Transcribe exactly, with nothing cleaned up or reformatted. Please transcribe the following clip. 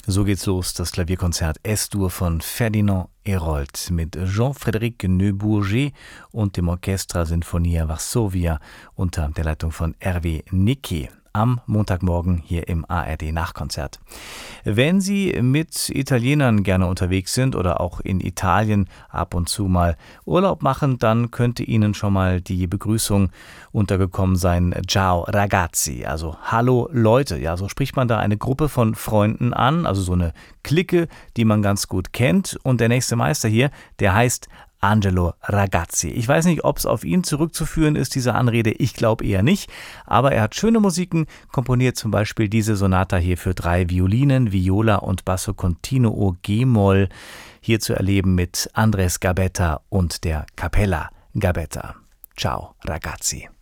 So geht's los, das Klavierkonzert S-Dur von Ferdinand Hérold mit Jean-Frédéric Neubourger und dem Orchestra Sinfonia Varsovia unter der Leitung von Hervé Niquet am Montagmorgen hier im A R D-Nachkonzert. Wenn Sie mit Italienern gerne unterwegs sind oder auch in Italien ab und zu mal Urlaub machen, dann könnte Ihnen schon mal die Begrüßung untergekommen sein. Ciao ragazzi, also Hallo Leute. Ja, so spricht man da eine Gruppe von Freunden an, also so eine Clique, die man ganz gut kennt. Und der nächste Meister hier, der heißt Angelo Ragazzi. Ich weiß nicht, ob es auf ihn zurückzuführen ist, diese Anrede. Ich glaube eher nicht. Aber er hat schöne Musiken, komponiert zum Beispiel diese Sonata hier für drei Violinen, Viola und Basso Continuo G-Moll. Hier zu erleben mit Andres Gabetta und der Capella Gabetta. Ciao, Ragazzi.